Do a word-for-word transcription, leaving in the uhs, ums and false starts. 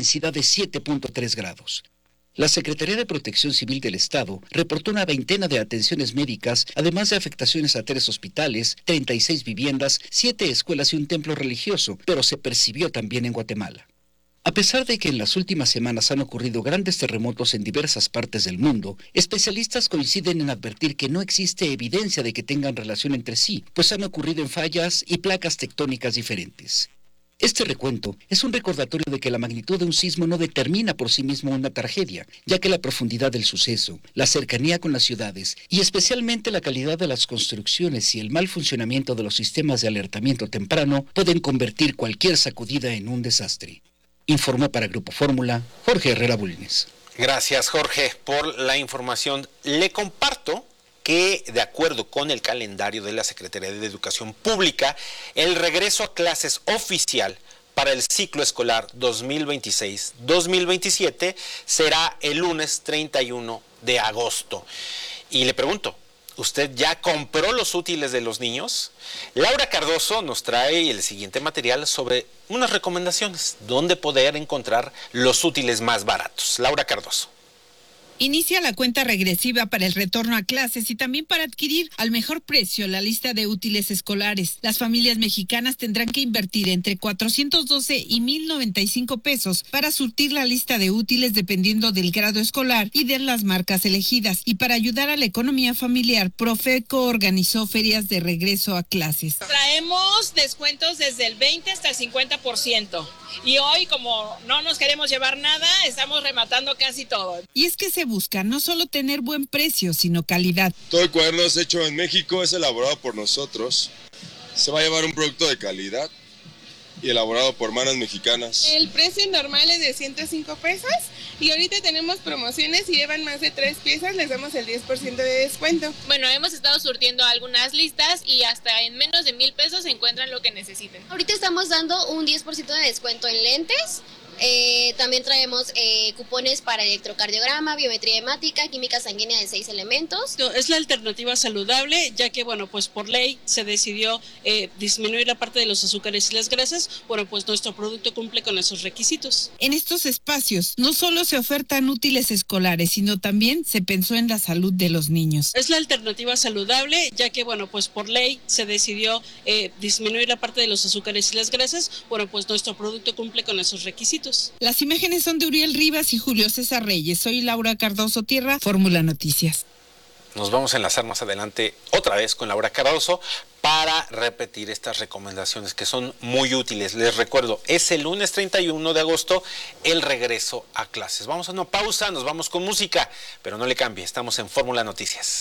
intensidad de siete punto tres grados. La Secretaría de Protección Civil del Estado reportó una veintena de atenciones médicas, además de afectaciones a tres hospitales, treinta y seis viviendas, siete escuelas y un templo religioso, pero se percibió también en Guatemala. A pesar de que en las últimas semanas han ocurrido grandes terremotos en diversas partes del mundo, especialistas coinciden en advertir que no existe evidencia de que tengan relación entre sí, pues han ocurrido en fallas y placas tectónicas diferentes. Este recuento es un recordatorio de que la magnitud de un sismo no determina por sí mismo una tragedia, ya que la profundidad del suceso, la cercanía con las ciudades y especialmente la calidad de las construcciones y el mal funcionamiento de los sistemas de alertamiento temprano pueden convertir cualquier sacudida en un desastre. Informó para Grupo Fórmula Jorge Herrera Bulnes. Gracias, Jorge, por la información. Le comparto que, de acuerdo con el calendario de la Secretaría de Educación Pública, el regreso a clases oficial para el ciclo escolar dos mil veintiséis dos mil veintisiete será el lunes treinta y uno de agosto. Y le pregunto, ¿usted ya compró los útiles de los niños? Laura Cardoso nos trae el siguiente material sobre unas recomendaciones, dónde poder encontrar los útiles más baratos. Laura Cardoso. Inicia la cuenta regresiva para el retorno a clases y también para adquirir al mejor precio la lista de útiles escolares. Las familias mexicanas tendrán que invertir entre cuatrocientos doce y mil noventa y cinco pesos para surtir la lista de útiles dependiendo del grado escolar y de las marcas elegidas. Y para ayudar a la economía familiar, Profeco organizó ferias de regreso a clases. Traemos descuentos desde el veinte hasta el cincuenta por ciento. Y hoy, como no nos queremos llevar nada, estamos rematando casi todo. Y es que se busca no solo tener buen precio, sino calidad. Todo el cuaderno es hecho en México, es elaborado por nosotros. Se va a llevar un producto de calidad y elaborado por manos mexicanas. El precio normal es de ciento cinco pesos y ahorita tenemos promociones. Si llevan más de tres piezas, les damos el diez por ciento de descuento. Bueno, hemos estado surtiendo algunas listas y hasta en menos de mil pesos encuentran lo que necesiten. Ahorita estamos dando un diez por ciento de descuento en lentes. Eh, también traemos eh, cupones para electrocardiograma, biometría hemática, química sanguínea de seis elementos. Es la alternativa saludable, ya que, bueno, pues por ley se decidió eh, disminuir la parte de los azúcares y las grasas. Bueno, pues nuestro producto cumple con esos requisitos. En estos espacios no solo se ofertan útiles escolares, sino también se pensó en la salud de los niños. Es la alternativa saludable, ya que, bueno, pues por ley se decidió eh, disminuir la parte de los azúcares y las grasas. Bueno, pues nuestro producto cumple con esos requisitos. Las imágenes son de Uriel Rivas y Julio César Reyes. Soy Laura Cardoso Tierra, Fórmula Noticias. Nos vamos a enlazar más adelante otra vez con Laura Cardoso para repetir estas recomendaciones que son muy útiles. Les recuerdo, es el lunes treinta y uno de agosto el regreso a clases. Vamos a una pausa, nos vamos con música, pero no le cambie, estamos en Fórmula Noticias.